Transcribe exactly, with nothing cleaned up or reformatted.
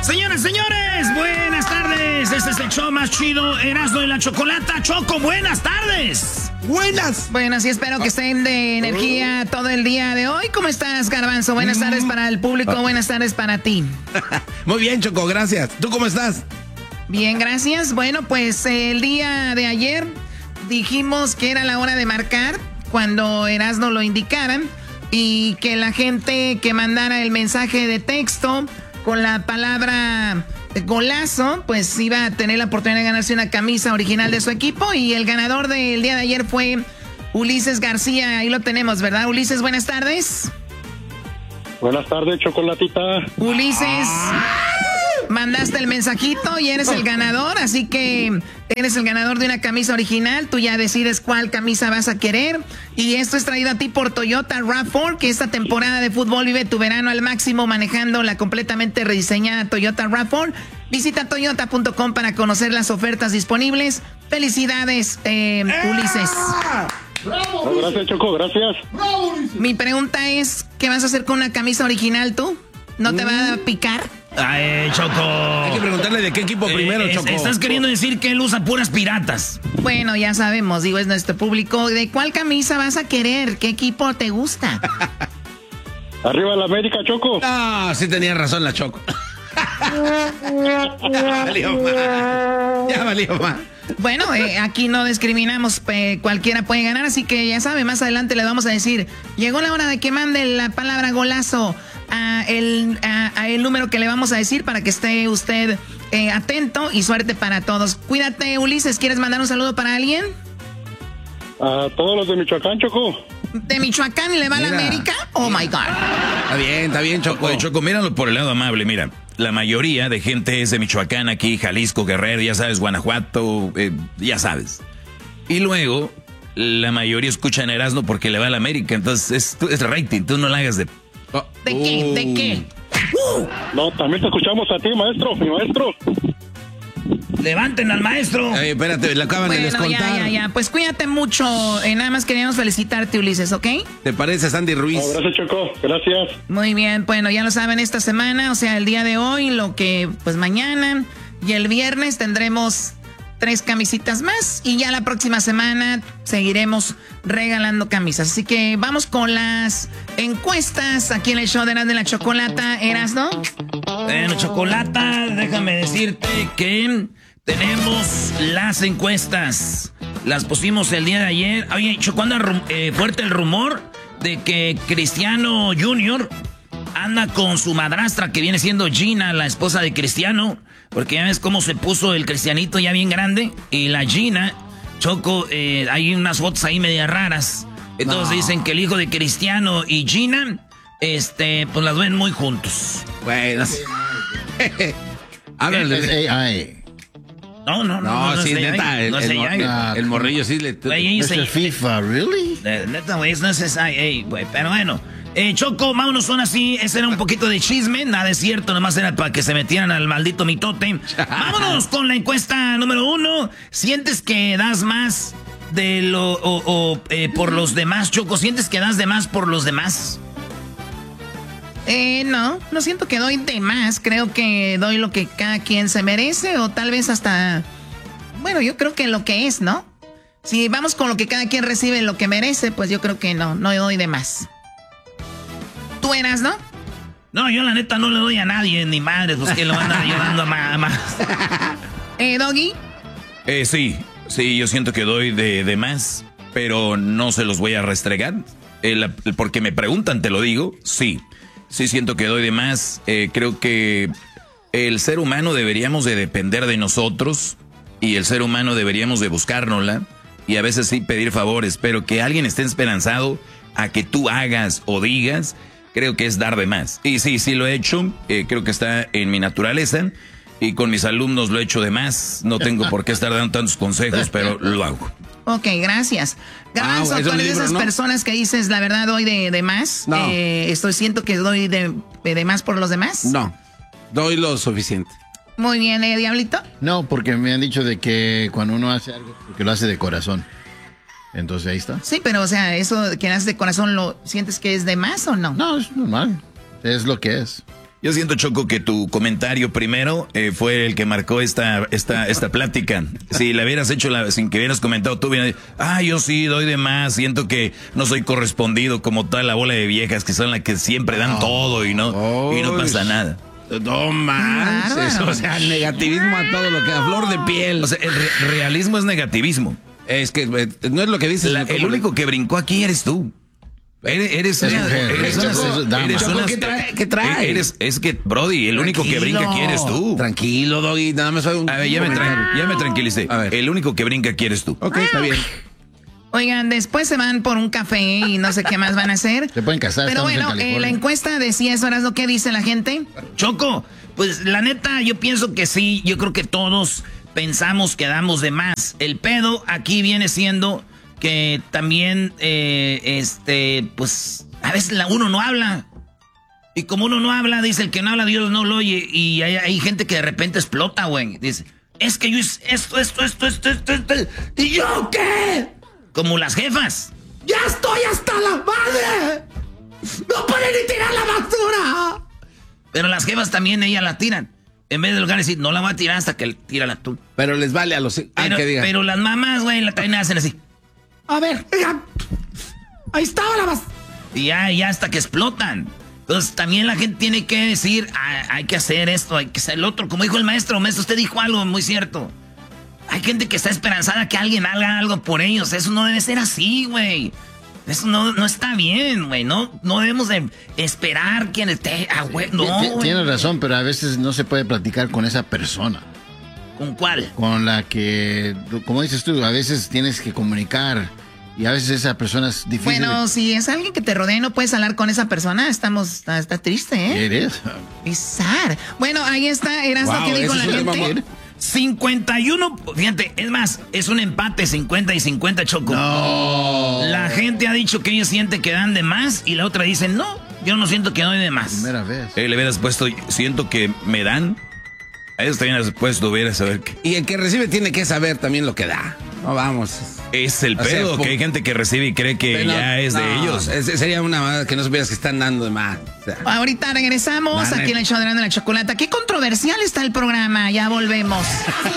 Señoras, señores, buenas tardes. Este es el show más chido, Erasmo y la Chocolata. Choco, buenas tardes. Buenas. Buenas, y espero que estén de energía todo el día de hoy. ¿Cómo estás, Garbanzo? Buenas tardes para el público, buenas tardes para ti. Muy bien, Choco, gracias. ¿Tú cómo estás? Bien, gracias. Bueno, pues el día de ayer dijimos que era la hora de marcar cuando Erasmo lo indicaran y que la gente que mandara el mensaje de texto con la palabra golazo, pues iba a tener la oportunidad de ganarse una camisa original de su equipo. Y el ganador del día de ayer fue Ulises García. Ahí lo tenemos, ¿verdad, Ulises? Buenas tardes. Buenas tardes, Chocolatita. Ulises, mandaste el mensajito y eres el ganador, así que eres el ganador de una camisa original. Tú ya decides cuál camisa vas a querer. Y esto es traído a ti por Toyota RAV cuatro, que esta temporada de fútbol vive tu verano al máximo manejando la completamente rediseñada Toyota RAV cuatro. Visita toyota punto com para conocer las ofertas disponibles. Felicidades, eh, Ulises. ¡Bravo! Gracias, Choco, gracias. ¡Bravo, mi pregunta es, ¿qué vas a hacer con una camisa original tú? ¿No te va a picar? Ay, Choco. Hay que preguntarle de qué equipo eh, primero, es, Choco. Estás queriendo decir que él usa puras piratas. Bueno, ya sabemos, digo, es nuestro público. ¿De cuál camisa vas a querer? ¿Qué equipo te gusta? Arriba la América, Choco. Ah, sí tenía razón la Choco. Ya valió más. Ya valió más. Bueno, eh, aquí no discriminamos, eh, cualquiera puede ganar, así que ya sabe, más adelante le vamos a decir, llegó la hora de que mande la palabra golazo a el, a, a el número que le vamos a decir para que esté usted eh, atento y suerte para todos. Cuídate, Ulises, ¿quieres mandar un saludo para alguien? A todos los de Michoacán, Choco. ¿De Michoacán y le va a la América? Oh, my God. Está bien, está bien, Choco. Oye, Choco, míralo por el lado amable, mira. La mayoría de gente es de Michoacán, aquí, Jalisco, Guerrero, ya sabes, Guanajuato, eh, ya sabes. Y luego, la mayoría escuchan Erasmo porque le va a la América, entonces es, es rating, tú no la hagas de... Oh. ¿De qué? ¿De qué? Uh. No, también te escuchamos a ti, maestro, mi maestro. ¡Levanten al maestro! Ay, espérate, le acaban bueno, de descontar. ya, ya, ya. Pues cuídate mucho. Eh, nada más queríamos felicitarte, Ulises, ¿ok? ¿Te parece, Sandy Ruiz? Oh, gracias, Choco. Gracias. Muy bien. Bueno, ya lo saben, esta semana, o sea, el día de hoy, lo que, pues mañana y el viernes tendremos tres camisitas más. Y ya la próxima semana seguiremos regalando camisas. Así que vamos con las encuestas aquí en el show de Erasmo de la Chocolata. ¿Erasmo? Bueno, Chocolata, déjame decirte que tenemos las encuestas. Las pusimos el día de ayer. Oye, Choco, anda eh, fuerte el rumor de que Cristiano junior anda con su madrastra, que viene siendo Gina, la esposa de Cristiano. Porque ya ves cómo se puso el Cristianito ya bien grande. Y la Gina, Choco, eh, hay unas fotos ahí media raras. Entonces no. Dicen que el hijo de Cristiano y Gina, este, pues las ven muy juntos. Bueno, háblale. Ay. No, no, no. No, no sí, no neta, el, no el, el, el, el morrillo sí le... Wey, ¿Es el FIFA, really? Neta, güey, no es esa, ey, güey, pero bueno. Eh, Choco, vámonos, son así, ese era un poquito de chisme, nada es cierto, nomás era para que se metieran al maldito mitote. Vámonos con la encuesta número uno. ¿Sientes que das más de lo, o, o eh, por los demás, Choco? ¿Sientes que das de más por los demás? Eh, no, no siento que doy de más. Creo que doy lo que cada quien se merece o tal vez hasta... Bueno, yo creo que lo que es, ¿no? Si vamos con lo que cada quien recibe lo que merece, pues yo creo que no, no doy de más. ¿Tú eras, no? No, yo la neta no le doy a nadie, ni madres, pues que lo van ayudando a más. ¿Eh, Doggy? Eh, sí, sí, yo siento que doy de, de más, pero no se los voy a restregar. Eh, porque me preguntan, te lo digo, sí. Sí siento que doy de más. Eh, creo que el ser humano deberíamos de depender de nosotros y el ser humano deberíamos de buscárnosla y a veces sí pedir favores, pero que alguien esté esperanzado a que tú hagas o digas, creo que es dar de más. Y sí, sí lo he hecho, eh, creo que está en mi naturaleza y con mis alumnos lo he hecho de más. No tengo por qué estar dando tantos consejos, pero lo hago. Ok, gracias. Garbanzo, Ah, ¿tú eres de esas ¿no? personas que dices, la verdad, doy de, de más? No. Eh, estoy, siento que doy de, de más por los demás. No, doy lo suficiente. Muy bien, ¿eh, Diablito? No, porque me han dicho de que cuando uno hace algo, porque lo hace de corazón. Entonces ahí está. Sí, pero o sea, eso que haces de corazón, ¿lo sientes que es de más o no? No, es normal. Es lo que es. Yo siento, Choco, que tu comentario primero eh, fue el que marcó esta esta esta plática. Si la hubieras hecho la, sin que hubieras comentado, tú hubieras dicho, ah, yo sí doy de más, siento que no soy correspondido como toda la bola de viejas que son las que siempre dan no. todo y no, oh, y no pasa nada. No manches, o sea, negativismo a todo lo que da, flor de piel. O sea, el re realismo es negativismo. Es que no es lo que dices. La, el único que brincó aquí eres tú. Eres, eres, una, eres, una, eres una, ¿Qué trae? ¿Qué trae? Eres, es que, Brody, el Tranquilo. único que brinca aquí eres tú. Tranquilo, Doggy, nada más soy un... A ver, ya me, tra ya me tranquilicé. A ver. El único que brinca aquí eres tú. Ok, está bien. Oigan, después se van por un café y no sé qué más van a hacer. Se pueden casar. Pero bueno, eh, la encuesta decía eso, ¿ahora lo que dice la gente? Choco, pues la neta, yo pienso que sí, yo creo que todos pensamos que damos de más. El pedo aquí viene siendo... que también, eh, este, pues, a veces la, uno no habla. Y como uno no habla, dice, el que no habla, Dios no lo oye. Y hay, hay gente que de repente explota, güey. Dice, es que yo hice esto, esto, esto, esto, esto, esto. ¿Y yo qué? Como las jefas. ¡Ya estoy hasta la madre! ¡No pueden ni tirar la basura! Pero las jefas también, ellas la tiran. En vez de lugar decir, no la voy a tirar hasta que tira la tú. Pero les vale a los... Pero, que digan. pero las mamás, güey, la también hacen así. A ver, ya, ahí estaba la base. Y ya, ya hasta que explotan. Entonces también la gente tiene que decir, ah, hay que hacer esto, hay que hacer el otro. Como dijo el maestro, maestro, usted dijo algo muy cierto. Hay gente que está esperanzada que alguien haga algo por ellos. Eso no debe ser así, güey. Eso no, no está bien, güey. No, no debemos de esperar quien esté... Ah, güey, no, Tienes razón, pero a veces no se puede platicar con esa persona. ¿Con cuál? Con la que, como dices tú, a veces tienes que comunicar y a veces esa persona es difícil. Bueno, de... si es alguien que te rodea y no puedes hablar con esa persona, estamos, está, está triste, ¿eh? ¿Eres? Bizarro. Bueno, ahí está, Erasmo, wow, que dijo la gente. cincuenta y uno, fíjate, es más, es un empate, cincuenta y cincuenta, Choco. No. La gente ha dicho que ellos sienten que dan de más y la otra dice, no, yo no siento que doy de más. Primera vez. Eh, le hubieras puesto, siento que me dan. A ellos también después tuviera saber que... Y el que recibe tiene que saber también lo que da. No, vamos. Es el pedo, o sea, que hay gente que recibe y cree que no, ya es no, de ellos. Es, sería una madre que no supieras que están dando de más. O sea, ahorita regresamos aquí en el show de la chocolata. Qué controversial está el programa, ya volvemos.